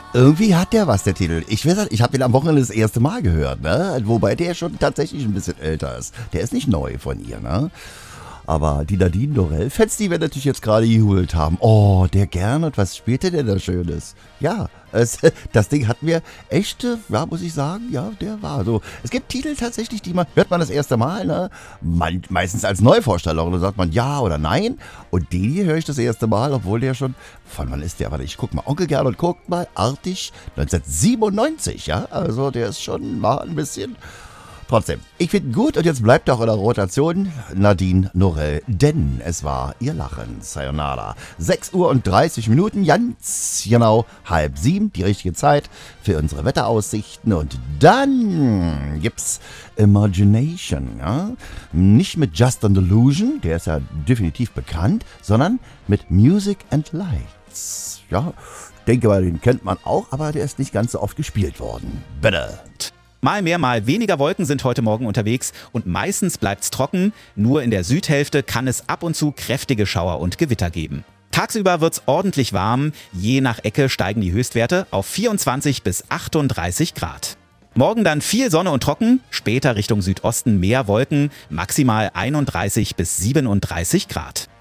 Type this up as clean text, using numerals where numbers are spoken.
Irgendwie hat der was, der Titel. Ich weiß nicht, ich habe den am Wochenende das erste Mal gehört, ne? Wobei der schon tatsächlich ein bisschen älter ist. Der ist nicht neu von ihr, ne? Aber die Nadine Dorell-Fans, die werden natürlich jetzt gerade gehult haben. Oh, der Gernot, was spielt der denn da Schönes? Ja, das Ding hat mir echt, ja, muss ich sagen, ja, der war so. Es gibt Titel tatsächlich, hört man das erste Mal, ne? Meistens als Neuvorstellung, da sagt man ja oder nein. Und den hier höre ich das erste Mal, obwohl der schon, von wann ist der? Warte, ich guck mal. Onkel Gernot, guckt mal, artig, 1997, ja? Also der ist schon mal ein bisschen. Trotzdem, ich finde ihn gut und jetzt bleibt auch in der Rotation Nadine Norell, denn es war ihr Lachen. Sayonara. 6:30 ganz genau 6:30, die richtige Zeit für unsere Wetteraussichten. Und dann gibt's Imagination. Ja? Nicht mit Just an Delusion, der ist ja definitiv bekannt, sondern mit Music and Lights. Ja, denke mal, den kennt man auch, aber der ist nicht ganz so oft gespielt worden. Bitte. Mal mehr, mal weniger Wolken sind heute Morgen unterwegs und meistens bleibt's trocken. Nur in der Südhälfte kann es ab und zu kräftige Schauer und Gewitter geben. Tagsüber wird's ordentlich warm. Je nach Ecke steigen die Höchstwerte auf 24 bis 38 Grad. Morgen dann viel Sonne und trocken, später Richtung Südosten mehr Wolken, maximal 31 bis 37 Grad.